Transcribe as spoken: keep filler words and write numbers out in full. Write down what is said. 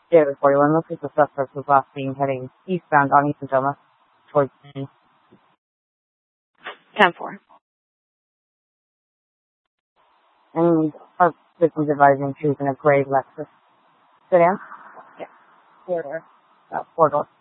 David forty-one, looks like the suspect was last seen heading eastbound on East Potomac towards me. ten four. And our victim's advising she was in a gray Lexus sedan. Yeah. Four door. Uh, four door.